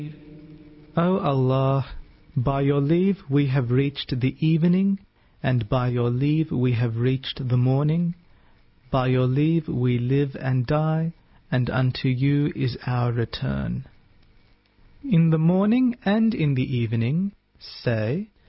O Allah, by your leave we have reached the evening, and by your leave we have reached the morning. By your leave we live and die, and unto you is our return. In the morning and in the evening, say,